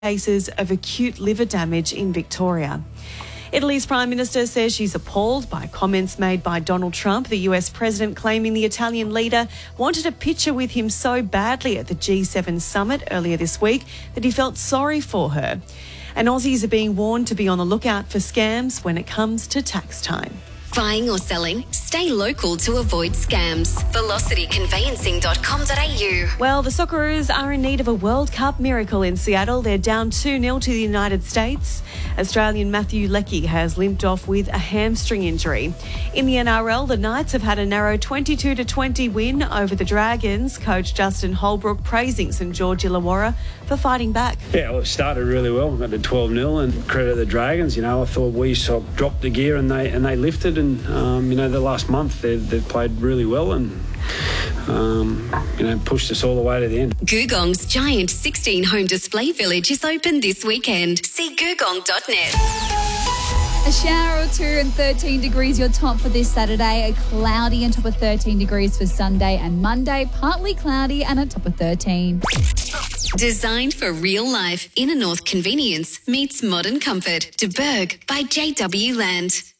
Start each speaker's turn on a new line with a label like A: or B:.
A: cases of acute liver damage in Victoria. Italy's Prime Minister says she's appalled by comments made by Donald Trump, the US President, claiming the Italian leader wanted a picture with him so badly at the G7 summit earlier this week that he felt sorry for her. And Aussies are being warned to be on the lookout for scams when it comes to tax time.
B: Buying or selling? Stay local to avoid scams. VelocityConveyancing.com.au.
A: Well, the Socceroos are in need of a World Cup miracle in Seattle. They're down 2-0 to the United States. Australian Matthew Leckie has limped off with a hamstring injury. In the NRL, the Knights have had a narrow 22-20 win over the Dragons. Coach Justin Holbrook praising St George Illawarra for fighting back.
C: Yeah, well, it started really well. Got to 12-0 and credit the Dragons. You know, I thought we sort of dropped the gear and they lifted. And the last month they've played really well and pushed us all the way to the end.
B: Googong's giant 16 home display village is open this weekend. See googong.net.
D: A shower or two and 13 degrees your top for this Saturday. A cloudy and top of 13 degrees for Sunday and Monday. Partly cloudy and a top of 13.
B: Designed for real life, Inner North convenience meets modern comfort. De Berg by JW Land.